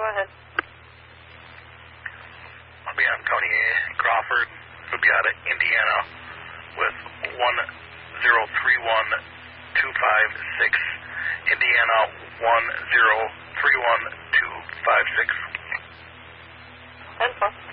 ahead. I'll be on Tony Crawford. We'll be out of Indiana with 1031256. Indiana 1031256. 10-4.